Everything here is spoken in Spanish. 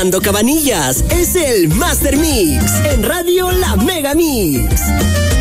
Fernando Cabanillas. Es el Master Mix en Radio La Mega Mix.